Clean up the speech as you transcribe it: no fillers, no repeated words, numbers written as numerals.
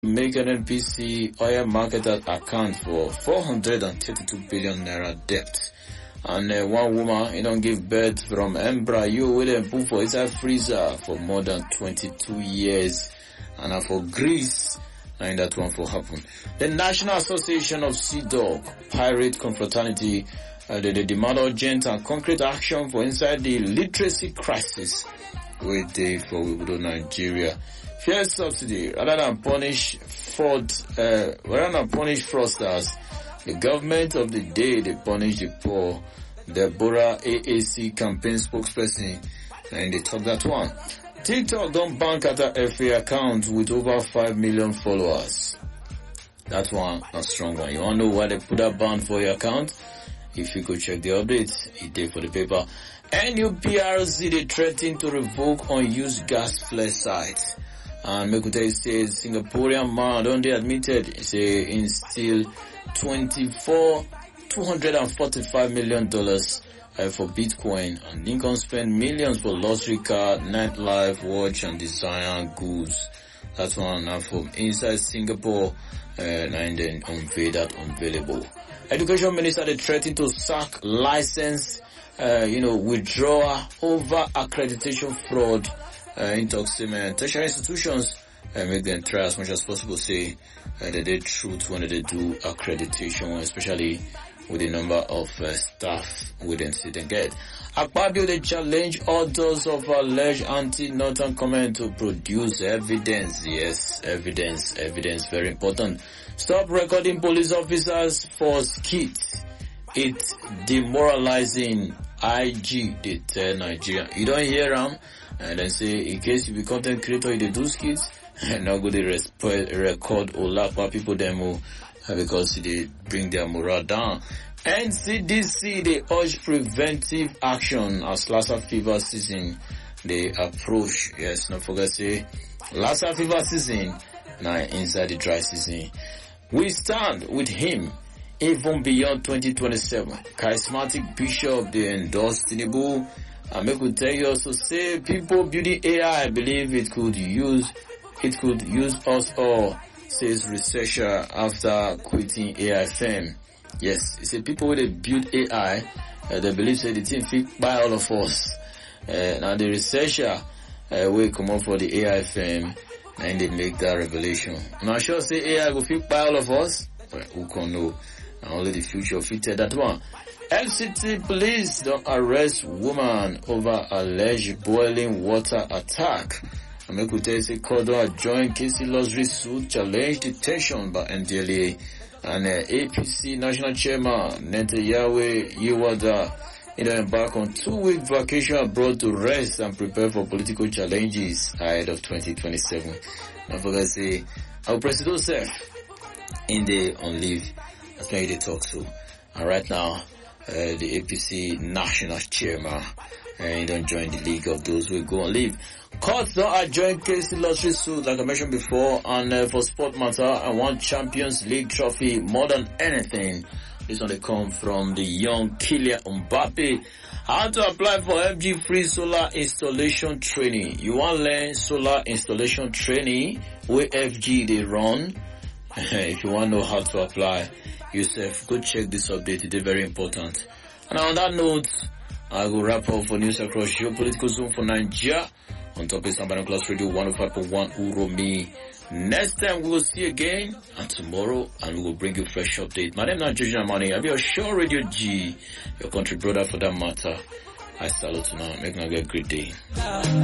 make an NPC oil marketer account for 432 billion naira debt. And one woman, don't give birth from embryo with a put for inside freezer for more than 22 years. And for Greece, and that one for happen. The National Association of Sea Dog Pirate Confraternity, they demand urgent and concrete action for inside the literacy crisis with the for Nigeria. Fair subsidy rather than punish fraudsters. The government of the day they punish the poor. Deborah AAC campaign spokesperson, and they talk that one. TikTok don't bank at a FA account with over 5 million followers. That one, a strong one. You want to know why they put that ban for your account? If you could check the updates, it did for the paper. NUPRC, they threaten to revoke unused gas flare sites. And Mekute says Singaporean man don't they admitted say in still $245 million for Bitcoin, and Lincoln spent millions for luxury car, nightlife, watch and designer goods. That's one now from inside Singapore, and then unveil that unavailable. Education Minister they threatened to sack license, withdrawal over accreditation fraud in Toxim tertiary institutions. Make them try as much as possible say that they truth when they do accreditation, especially with the number of staff we didn't see them get. Akpabio they challenge authors of alleged anti-Northern comment to produce evidence. Yes, evidence, very important. Stop recording police officers for skits. It's demoralizing. IG they tell Nigeria. You don't hear them and then say in case you be content creator they do skits and now go they record Olapa people demo because they bring their morale down. NCDC they urge preventive action as Lassa fever season they approach. Yes, not forget say Lassa fever season now inside the dry season. We stand with him even beyond 2027. Charismatic Bishop they endorse Tinubu. And I could tell you also say people building AI believe it could use us all, says researcher after quitting AI firm. Yes, it's a people who build AI, they believe say the thing fit by all of us. Now the researcher will come up for the AI firm and they make that revelation. Now sure say AI will fit by all of us, but who can know? And only the future fitted that one. FCT police don't arrest woman over alleged boiling water attack. Amekute say Cordon joined KC Luxury suit challenge detention by NDLA and APC National Chairman Netanyahu Yiwada embark on 2-week vacation abroad to rest and prepare for political challenges ahead of 2027. And for that say our President Joseph in the on leave. That's why they talk so. And right now the APC National Chairman and don't join the league of those who go on leave. Court don't adjourn KC Lottery suit like I mentioned before and for sport matter and one Champions League trophy more than anything. This one they come from the young Kylian Mbappe. How to apply for FG free solar installation training. You want to learn solar installation training where FG they run? If you want to know how to apply yourself, go check this update. It's very important. And on that note, I will wrap up for news across geopolitical zone for Nigeria. On top of Sambana Class Radio 105.1 Uromi. Next time we will see again and tomorrow and we will bring you fresh update. My name is George Amani. I'll be your show Radio G, your country brother for that matter. I salute you now. Make a great day.